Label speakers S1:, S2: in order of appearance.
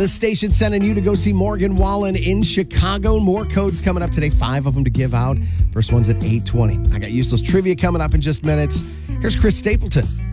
S1: This station sending you to go see Morgan Wallen in Chicago. More codes coming up today, 5 of them to give out. First one's at 8:20. I got useless trivia coming up in just minutes. Here's Chris Stapleton.